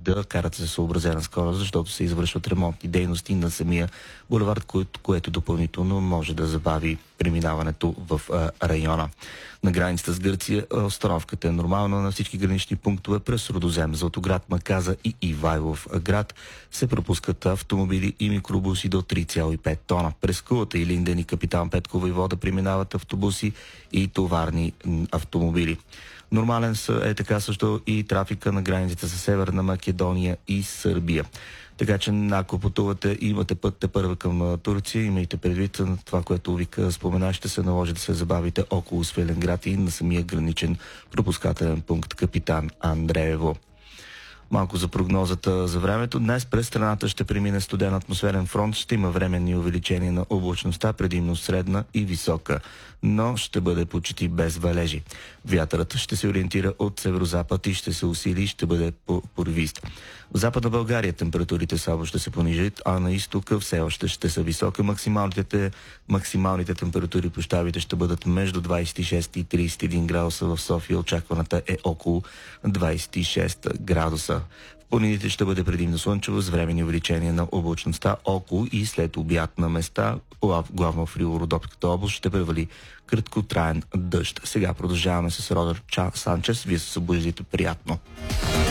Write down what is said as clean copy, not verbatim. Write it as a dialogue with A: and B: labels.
A: да карат се съобразена скорост, защото се извършват ремонтни дейности на самия булевард, което допълнително може да забави преминаването в района. На границата с Гърция установката е нормална на всички гранични пунктове през Родозем, Златоград, Маказа и Ивайлов град се пропускат автомобили и микробуси до 3,5 тона. През Кулата и Линден и Капитан Петко Войвода преминават автобуси и товарни автомобили. Нормален е така също и трафика на границата с Северна Македония и Сърбия. Така че ако пътувате и имате път първа към Турция, имайте предвид на това, което ви спомена, ще се наложи да се забавите около Свиленград и на самия граничен пропускателен пункт Капитан Андреево. Малко за прогнозата за времето. Днес през страната ще премине студен атмосферен фронт, ще има временни увеличения на облачността, предимно средна и висока, но ще бъде почти без валежи. Вятърът ще се ориентира от северозапад и ще се усили и ще бъде порывист. В Западна България температурите слабо ще се понижат, а на изтока все още ще са високи. Максималните температури по щабите ще бъдат между 26 и 31 градуса. В София очакваната е около 26 градуса. В планините ще бъде предимно слънчево с временни увеличения на облачността около и след обяд на места, главно в Рило-Родопската област, ще превали краткотраен дъжд. Сега продължаваме с Родър Санчес. Вие се събуждате приятно.